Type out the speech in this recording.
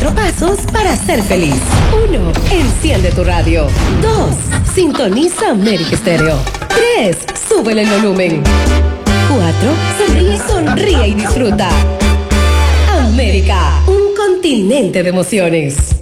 4 pasos para ser feliz. 1. Enciende tu radio. 2. Sintoniza América Estéreo. 3. Súbele el volumen. 4. Sonríe y disfruta. América, un continente de emociones.